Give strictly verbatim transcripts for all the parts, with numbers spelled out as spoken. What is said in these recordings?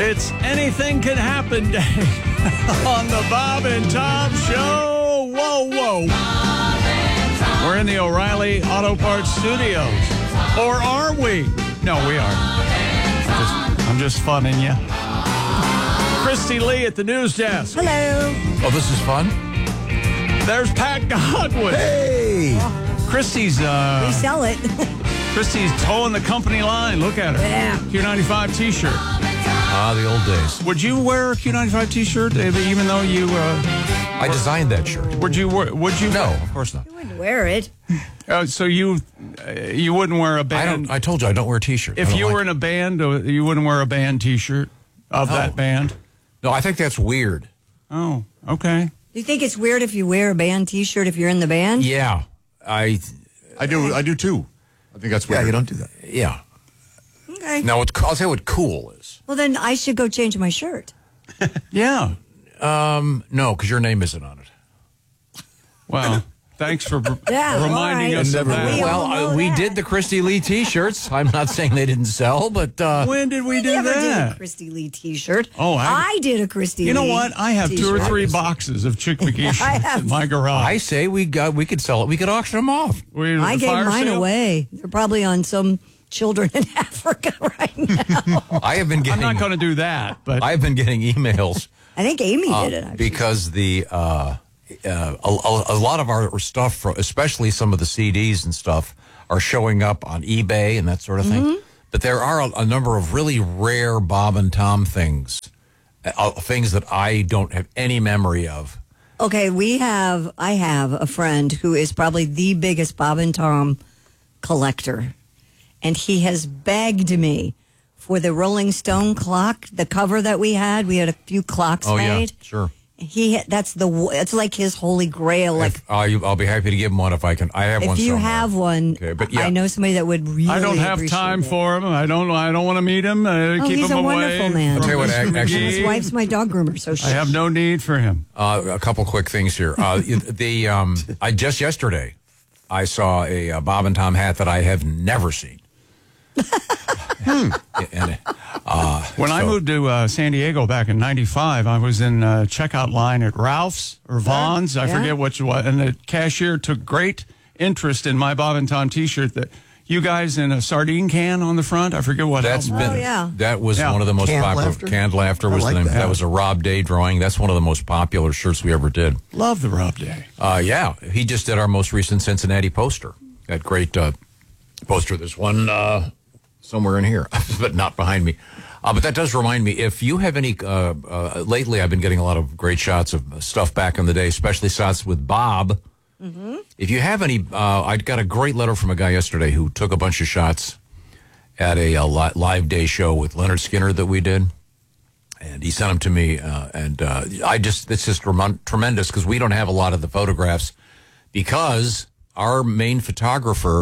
It's Anything Can Happen Day on the Bob and Tom Show. Whoa, whoa. We're in the O'Reilly Auto Parts Studios. Or are we? No, we are. Just, I'm just funning you. Christy Lee at the news desk. Hello. Oh, this is fun? There's Pat Godwin. Hey. Christy's, uh... We sell it. Christy's towing the company line. Look at her. Yeah. Q ninety-five T-shirt. Ah, the old days. Would you wear a Q ninety-five T-shirt, even though you... Uh, I designed that shirt. would you wear... Would you? No, of course not. You wouldn't wear it. Uh, so you uh, you wouldn't wear a I band... don't. I told you I don't wear T-shirts. if you like were in a band, uh, you wouldn't wear a band T-shirt of No. that band? No, I think that's weird. Oh, okay. Do you think it's weird if you wear a band T-shirt if you're in the band? Yeah, I. I do. I do too. I think that's weird. Yeah, you don't do that. Yeah. Okay. Now, what, I'll tell you what cool is. Well, then I should go change my shirt. Yeah. Um, no, because your name isn't on it. Well, thanks for Yeah, reminding all right. us of We that. all Well, know uh, we that. did the Christy Lee T-shirts. I'm not saying they didn't sell, but uh, When did we, We do never did a that? Christy Lee T-shirt. Oh, I- I did a Christy You know Lee what? I have two or T-shirt. three boxes of Chick McGee I shirts have- in my garage. I say we got we could sell it. We could auction them off. We, I the gave fire mine sale? away. They're probably on some children in Africa right now. I have been I'm getting. not going to do that, but I've been getting emails. I think Amy Uh, did it, actually. because the uh, uh, a, a a lot of our stuff, fro- especially some of the C Ds and stuff, are showing up on eBay and that sort of thing. Mm-hmm. But there are a, a number of really rare Bob and Tom things, uh, things that I don't have any memory of. Okay, we have, I have a friend who is probably the biggest Bob and Tom collector. And he has begged me for the Rolling Stone clock, the cover that we had. We had a few clocks Oh made. yeah, sure. He, that's the, it's like his holy grail. Like, If, uh, you, I'll be happy to give him one if I can. I have if one. you somewhere. have one, Okay, but yeah. I know somebody that would really I don't have appreciate time it. for him. I don't. I don't want to meet him. Uh, Oh, keep he's him a away. wonderful man. I'll tell you what, from ac- Mister actually- His McGee. wife's my dog groomer, so I have no need for him. Uh, a couple quick things here. Uh, the um, I just yesterday I saw a uh, Bob and Tom hat that I have never seen. hmm. And, uh, When I so- moved to uh, San Diego back in ninety-five, I was in a checkout line at Ralph's or Vaughn's. I Yeah. forget which one. And the cashier took great interest in my Bob and Tom T-shirt that you guys in a sardine can on the front. I forget what. That's album. been Oh, yeah. that was Yeah. one of the most Canned popular. Laughter? Canned Laughter was I like the name. that. That was a Rob Day drawing. That's one of the most popular shirts we ever did. Love the Rob Day. Uh, yeah, he just did our most recent Cincinnati poster. That great uh, poster. There's one uh, somewhere in here, but not behind me. Uh, but that does remind me, if you have any, uh, uh, lately I've been getting a lot of great shots of stuff back in the day, especially shots with Bob. Mm-hmm. If you have any, uh, I got a great letter from a guy yesterday who took a bunch of shots at a, a li- live day show with Leonard Skinner that we did. And he sent them to me, uh, and uh, I just, it's just rem- tremendous because we don't have a lot of the photographs because our main photographer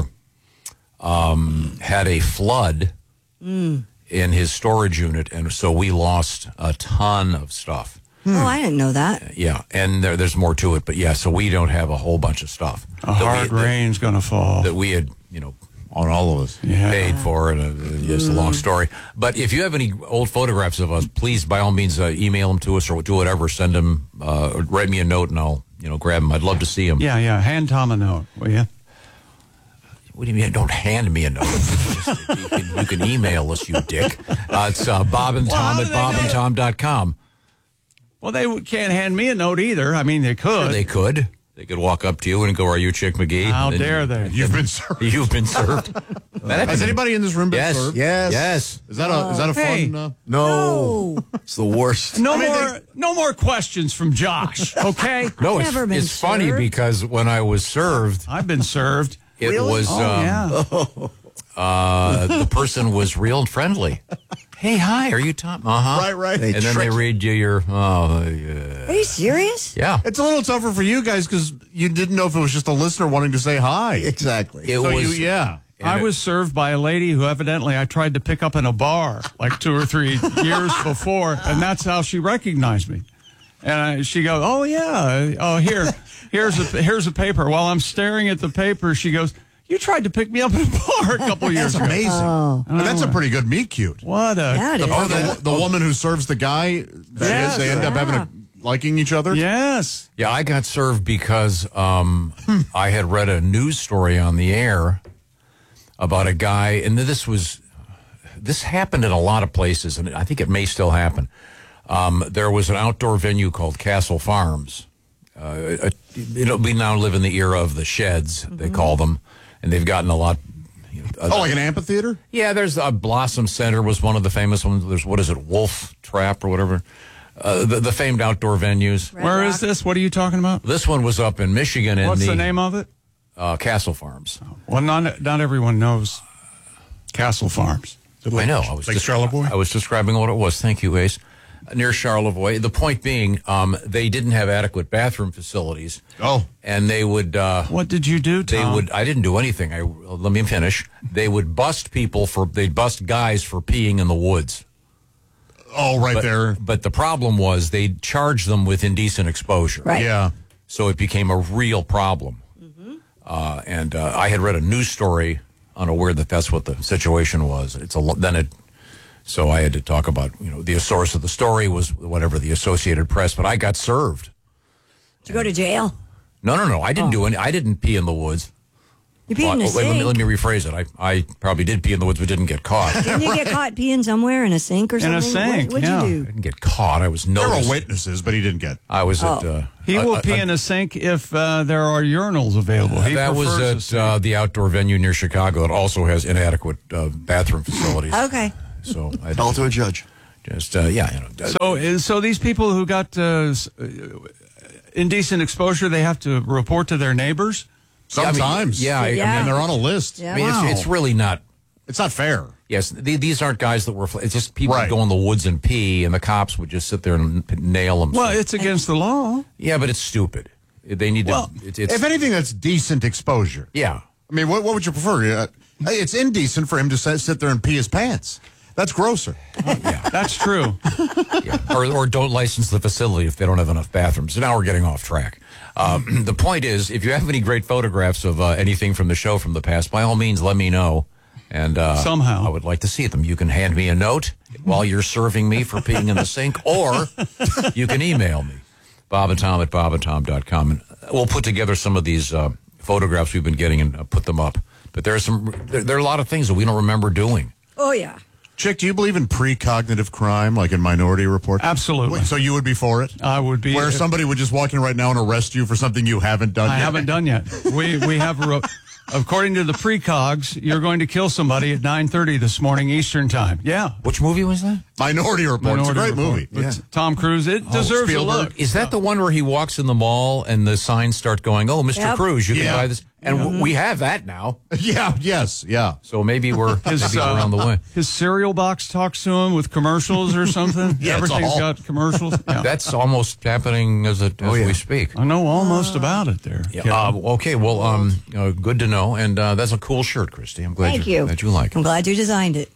um, had a flood mm. in his storage unit, and so we lost a ton of stuff. Oh, I didn't know that. Yeah, and there, there's more to it, but yeah, so we don't have a whole bunch of stuff. A hard we, rain's going to fall. That we had, you know, On all of us. Yeah. paid for, and uh, just a long story. But if you have any old photographs of us, please, by all means, uh, email them to us or do whatever. Send them, uh, or write me a note, and I'll, you know, grab them. I'd love to see them. Yeah, yeah. Hand Tom a note, will you? What do you mean? Don't hand me a note. Just, you, can, you can email us, you dick. Uh, it's uh, Bob and Tom Well, at bob and tom dot com. Well, they can't hand me a note either. I mean, they could. Sure, they could. They could walk up to you and go, "Are you Chick McGee?" How And then- dare they? You've been served. You've been served. That Has anybody in this room been Yes. served? Yes. Yes. Is that a is that a Hey. fun? Uh, No. It's the worst. No I mean, more, no more questions from Josh. Okay, No, it's, Never been it's funny served. because when I was served, I've been served. it Really? was Oh um, yeah. uh, the person was real friendly. Hey, hi, are you Tom? Uh huh. right, right. They And then they trick- read you your oh yeah. Are you serious? yeah. It's a little tougher for you guys because you didn't know if it was just a listener wanting to say hi. Exactly. It So was you, yeah. and I it- was served by a lady who evidently I tried to pick up in a bar like two or three years before, and that's how she recognized me. And I, she goes, "Oh yeah, oh here, here's a here's a paper." While I'm staring at the paper, she goes, You tried to pick me up in a bar a couple years That's ago. amazing. Oh. And that's a pretty good meet cute. What a Yeah, it is. Oh, the, the woman who serves the guy, that Yes. is, they end up having a, liking each other? yes. Yeah, I got served because um, I had read a news story on the air about a guy, and this was this happened in a lot of places, and I think it may still happen. Um, there was an outdoor venue called Castle Farms. Uh, it, it, we now live in the era of the sheds, mm-hmm. they call them, and they've gotten a lot. You know, Oh, like an amphitheater? Yeah, there's a Blossom Center was one of the famous ones. There's what is it, Wolf Trap or whatever, uh, the, the famed outdoor venues. Red Where Rock. is this? What are you talking about? This one was up in Michigan. In What's the, the name of it? Uh, Castle Farms. Well, not not everyone knows Castle Farms. I know. I was Like just, Charlevoix? I was describing what it was. Thank you, Ace. Near Charlevoix. The point being, um, they didn't have adequate bathroom facilities. Oh. And they would. Uh, What did you do, They Tom? would. I didn't do anything. I let me finish. They would bust people for. They'd bust guys for peeing in the woods. Oh, right But, there. but the problem was they charged them with indecent exposure. Right. Yeah. So it became a real problem. Mm-hmm. Uh, and uh, I had read a news story, unaware that that's what the situation was. It's a lo- then it. So I had to talk about, you know, the source of the story was whatever, the Associated Press, but I got served. Did you go to jail? No, no, no. I didn't do any. I didn't pee in the woods. You peed in a Well, wait, let me, sink. let me rephrase it. I, I probably did pee in the woods, but didn't get caught. I Didn't you get caught peeing somewhere in a sink or In a something? sink, What, what'd yeah. you do? didn't get caught. I was There were noticed. witnesses, but he didn't get. I was at. Oh. Uh, He a- will a- pee a- in a sink if uh, there are urinals available. He That prefers a was at sink. uh, the outdoor venue near Chicago. It also has inadequate uh, bathroom facilities. Okay. So I Tell it to a judge. just uh, yeah, you know. So, uh, so these people who got uh, s- uh, indecent exposure, they have to report to their neighbors. Sometimes. Yeah, I mean, Yeah. And they're on a list. Yeah. I mean, Wow. it's, it's really not. It's not fair. Yes, th- these aren't guys that were. It's just people Right. would go in the woods and pee, and the cops would just sit there and p- nail them. Well, it's against the law. yeah, but it's stupid. They need Well, to. It's, it's If anything, that's decent exposure. yeah. I mean, what, what would you prefer? Uh, it's indecent for him to sit, sit there and pee his pants. That's grosser. That's true. Yeah. Or, or don't license the facility if they don't have enough bathrooms. So now we're getting off track. Um, the point is, if you have any great photographs of uh, anything from the show from the past, by all means, let me know. And uh, Somehow. I would like to see them. You can hand me a note while you're serving me for peeing in the sink, or you can email me, Bob and Tom at bob and tom dot com. And we'll put together some of these uh, photographs we've been getting and uh, put them up. But there are some. There, there are a lot of things that we don't remember doing. Oh, yeah. Chick, do you believe in precognitive crime, like in Minority Report? Absolutely. Wait, so you would be for it? I would be. Where if- somebody would just walk in right now and arrest you for something you haven't done I yet? haven't done yet. We we have a. Ro- According to the precogs, you're going to kill somebody at nine thirty this morning Eastern time. Yeah. Which movie was that? Minority Report. Minority it's a great Report. movie. With Tom Cruise. It deserves a Spielberg. look. Is that the one where he walks in the mall and the signs start going, "Oh, Mister Yep. Cruz, you can Yeah. buy this," and w we have that now. Yeah, yes, yeah. So maybe we're His, maybe uh, we're on the way. His cereal box talks to him with commercials or something. Yeah, it's Everything's all- got commercials. Yeah. That's almost happening as, it, as we speak. I know almost about it there. Yeah. Uh, okay. Well, um, uh, good to know, and uh, that's a cool shirt, Christy. I'm glad Thank you, you. glad you like I'm it, glad you designed it.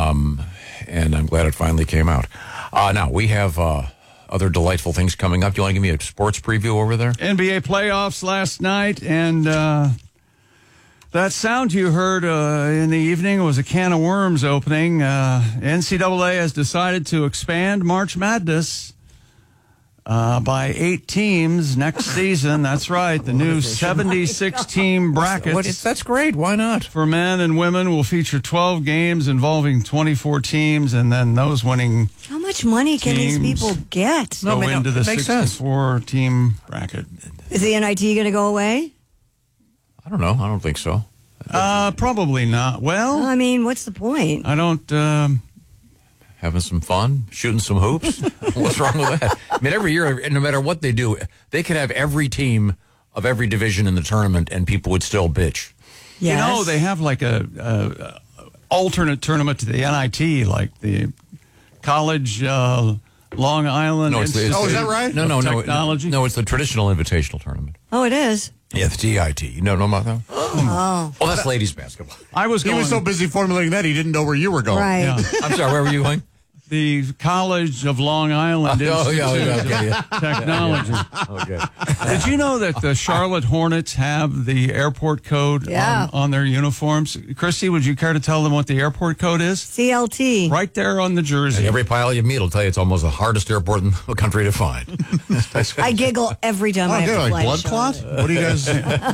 and I'm glad it finally came out. Uh, now we have uh, other delightful things coming up. Do you want to give me a sports preview over there? N B A playoffs last night, and uh, that sound you heard uh, in the evening was a can of worms opening. Uh, N C double A has decided to expand March Madness uh, by eight teams next season. That's right, the new seventy-six team bracket. What, it's, that's great. Why not? For men and women will feature twelve games involving twenty-four teams, and then those winning How much money can these Teams. people get? No, go I mean, no, into the it makes sense. sixty-four team bracket. Is the N I T going to go away? I don't know. I don't think so. Uh, probably not. Well, I mean, what's the point? I don't. Um, Having some fun, shooting some hoops. What's wrong with that? I mean, every year, no matter what they do, they could have every team of every division in the tournament, and people would still bitch. You know, Yes. they have like a, a, a alternate tournament to the N I T, like the college uh, Long Island. No, it's the, it's Institute Oh, is the- that right? No, no, no, Technology? no. It's the traditional invitational tournament. Oh, it is. Yeah, the T I T. You know, know about that? Oh, Oh, that's ladies basketball. I was He going. was so busy formulating that he didn't know where you were going. right. Yeah. I'm sorry. Where were you going? the College of Long Island Oh, yeah, Institute yeah, okay, yeah. of Technology. Okay. Did you know that the Charlotte Hornets have the airport code Yeah. on, on their uniforms? Christy, would you care to tell them what the airport code is? C L T. Right there on the jersey. And every pilot you meet will tell you it's almost the hardest airport in the country to find. I giggle every time I Oh, have yeah, to like fly to blood Charlotte. clot? What do you guys?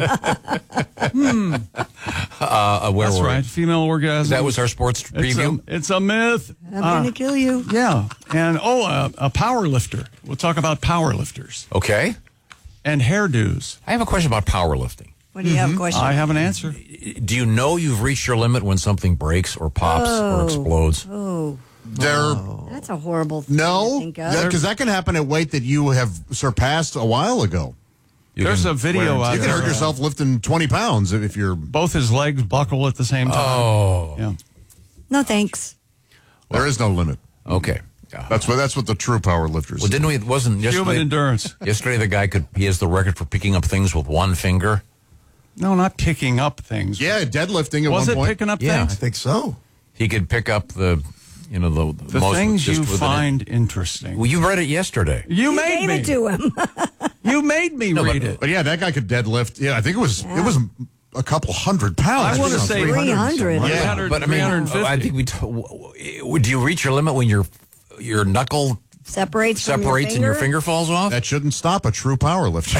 Uh, where That's were we? right. Female orgasm. That was our sports It's preview. a, it's a myth. I'm Uh, going to kill you. yeah. And, oh, a, a power lifter. We'll talk about power lifters Okay. and hairdos. I have a question about powerlifting. What do you have a question? I have an answer. Do you know you've reached your limit when something breaks or pops or Oh. explodes? oh, They're that's a horrible thing to no, think of. because that can happen at weight that you have surpassed a while ago. You There's can a video wear- out You can there. hurt yourself lifting twenty pounds if you're. Both his legs buckle at the same time. Oh. Yeah. No thanks. There is no limit. Okay. Yeah. That's what that's what the true power lifters. Well, didn't we? It wasn't Human yesterday. endurance. Yesterday, the guy could. He has the record for picking up things with one finger. No, not picking up things. Yeah, deadlifting at Was one it point. picking up Yeah. things? think so. He could pick up the, you know, the, The most things just you with an- find interesting. Well, you read it yesterday. You You made gave me. it to him. You made me No, but- read it. But yeah, that guy could deadlift. Yeah, I think it was it was a couple hundred pounds. I wanna think say it was three hundred. something. three Yeah. hundred, But I mean, three hundred fifty. I think we. T- w- w- would you reach your limit when your your knuckle Separates from your separates and your finger? finger falls off? That shouldn't stop a true power lifter.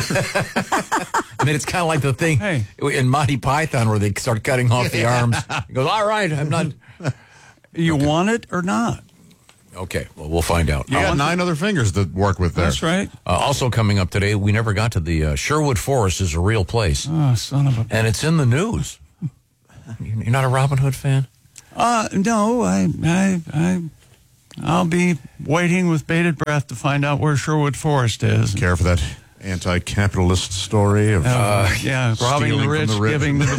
I mean, it's kind of like the thing Hey. in Monty Python where they start cutting off the arms. He goes, "All right, I'm not." You want it or not? Okay, well, we'll find out. You got nine other fingers to work with there. That's right. Uh, also coming up today, we never got to the uh, Sherwood Forest is a real place, Oh, son of a. and it's in the news. You're not a Robin Hood fan? Uh, no, I, I, I, I'll be waiting with bated breath to find out where Sherwood Forest is. Care for that anti-capitalist story of Uh, yeah, robbing stealing the from rich, the rich. giving to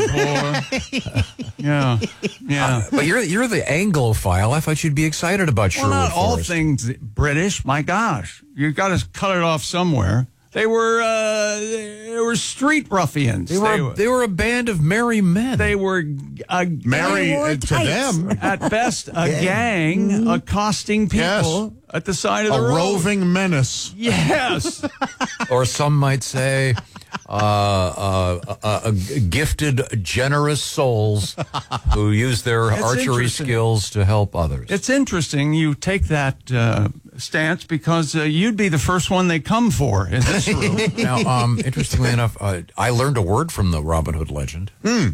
the poor. yeah, yeah. But you're you're the Anglophile. I thought you'd be excited about Well, Sherwood not all Forest. things British. My gosh, you got to cut it off somewhere. They were uh, they were street ruffians. They were, they were a band of merry men. They were a, Mary They wore uh, to tights. them at best a gang accosting people Yes. at the side of a the road. roving menace. Yes. or some might say, uh, uh, uh, uh, gifted, generous souls who use their It's archery interesting. skills to help others. It's interesting you take that uh, stance because uh, you'd be the first one they come for in this room. Now, um, interestingly enough, uh, I learned a word from the Robin Hood legend. Do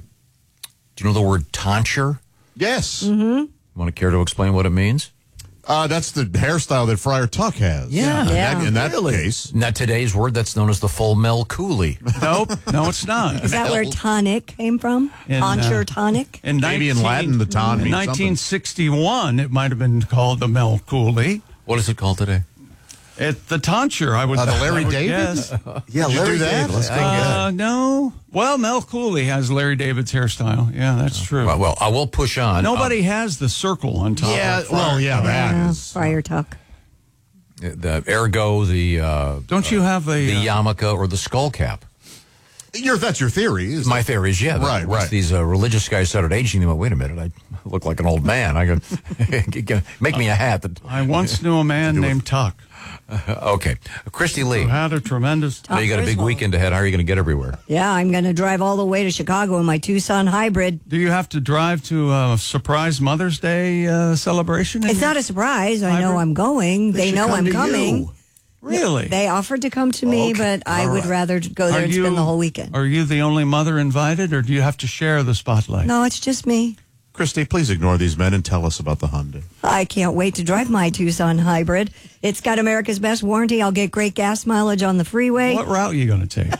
you know the word tonsure? Yes. Want to care to explain what it means? Uh, that's the hairstyle that Friar Tuck has. Yeah. In that, Yeah. in that Really? case. Now, today's word that's known as the full Mel Cooley. Nope, no, it's not. Is that where tonic came from? In, Tonsure uh, tonic? In Maybe in 19 Latin, the ton In means nineteen sixty-one, it might have been called the Mel Cooley. What is it called today? It, the tonsure, I would. Uh, the Larry I would David? guess. Yeah, Did you Larry do that? David. Let's go. Uh, no. Well, Mel Cooley has Larry David's hairstyle. Yeah, that's true. Well, well, I will push on. Nobody has the circle on top. Yeah, of well, yeah, that Yeah, is. Friar Tuck. Uh, the ergo, the uh, Don't you have a? the uh, yarmulke or the skull cap. Your, that's your theory. Is My theory is, yeah. that Right, once right. these uh, religious guys started aging, they went, wait a minute, I look like an old man. I could make me a hat. That, I once knew a man named Tuck okay. Christy Lee, who had a tremendous. now you got a big Griswold. weekend ahead. How are you going to get everywhere? Yeah, I'm going to drive all the way to Chicago in my Tucson hybrid. Do you have to drive to a surprise Mother's Day uh, celebration? It's not a surprise. I know Hybrid? I'm going. They should know come I'm to coming. you. Really. They offered to come to me, Okay. but I All would right. rather go there and spend the whole weekend. Are you the only mother invited, or do you have to share the spotlight? No, it's just me. Christy, please ignore these men and tell us about the Hyundai. I can't wait to drive my Tucson hybrid. It's got America's best warranty. I'll get great gas mileage on the freeway. What route are you going to take?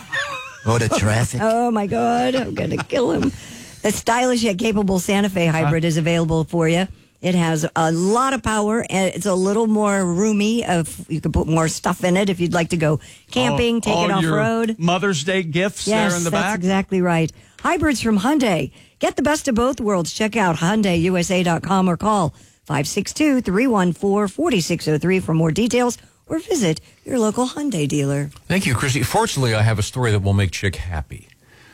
Oh, the traffic. Oh my God, I'm going to kill him. The stylish yet capable Santa Fe hybrid is available for you. It has a lot of power, and it's a little more roomy. Of you can put more stuff in it if you'd like to go camping, All- take all it off your road. Mother's Day gifts Yes, there in the that's back. exactly right. Hybrids from Hyundai. Get the best of both worlds. Check out Hyundai U S A dot com or call five six two, three one four, four six zero three for more details, or visit your local Hyundai dealer. Thank you, Christy. Fortunately, I have a story that will make Chick happy.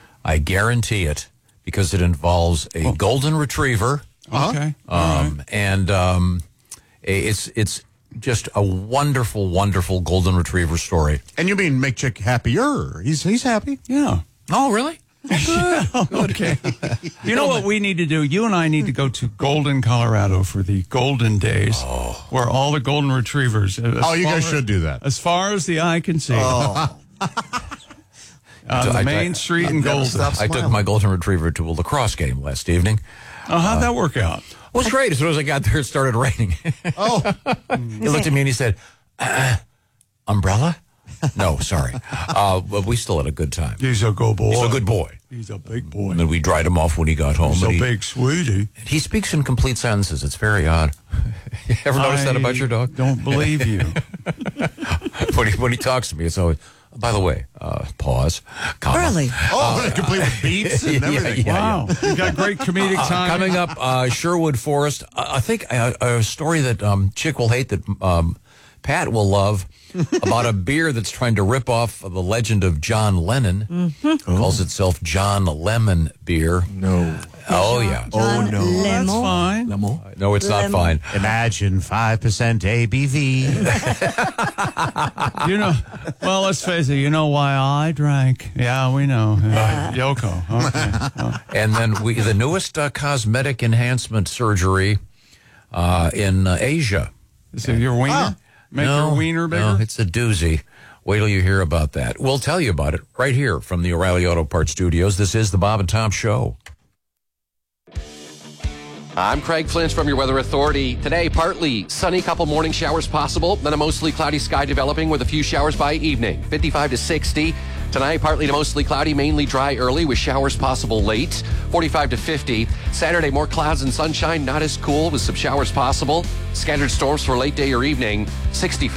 I guarantee it, because it involves a golden retriever Okay. All right. um, and um, It's it's just a wonderful, wonderful golden retriever story. And you mean make Chick happier? He's he's happy. Yeah. Oh, really? Okay. You know what we need to do? You and I need to go to Golden, Colorado for the Golden Days, where all the golden retrievers. as Oh, you guys far- should do that. As far as the eye can see. On the I- I- main street in never Golden. stopped I took smiling. my golden retriever to a lacrosse game last evening. Oh, how'd that work out? It was great. As soon as I got there, it started raining. Oh, He looked at me and he said, uh, umbrella? No, sorry. Uh, but we still had a good time. He's a good boy. He's a good boy. He's a big boy. And then we dried him off when he got home. He's a and he, big sweetie. he speaks in complete sentences. It's very odd. You ever notice that about your dog? Don't believe you. when, he, when he talks to me, it's always, by the way, uh, pause, comma. Really? oh, complete with beats and Yeah, everything. yeah. Wow. You got great comedic Uh, timing. coming up, uh, Sherwood Forest. Uh, I think uh, a story that um, Chick will hate that um, Pat will love about a beer that's trying to rip off the legend of John Lennon. Mm-hmm. Calls itself John Lemon Beer. No. Oh, yeah. John no. Well, that's Lemo. fine. Lemo. No, it's not Lemon. fine. Imagine five percent A B V. You know, well, let's face it. You know why I drank? Yeah, we know. Uh, Yoko. Okay. Oh. And then we the newest uh, cosmetic enhancement surgery uh, in uh, Asia. Is it your wiener? Make no, your wiener bigger? No, it's a doozy. Wait till you hear about that. We'll tell you about it right here from the O'Reilly Auto Parts Studios. This is the Bob and Tom Show. I'm Craig Flint from your Weather Authority. Today, partly sunny, couple morning showers possible, then a mostly cloudy sky developing with a few showers by evening, fifty-five to sixty. Tonight, partly to mostly cloudy, mainly dry early with showers possible late, forty-five to fifty. Saturday, more clouds and sunshine, not as cool with some showers possible. Scattered storms for late day or evening, sixty-five.